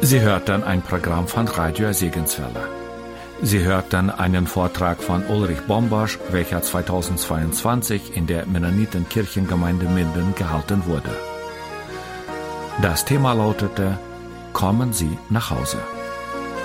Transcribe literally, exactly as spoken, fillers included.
Sie hörten ein Programm von Radio Segenswelle. Sie hörten einen Vortrag von Ulrich Bombasch, welcher zweitausendzweiundzwanzig in der Mennonitenkirchengemeinde Minden gehalten wurde. Das Thema lautete: Kommen Sie nach Hause.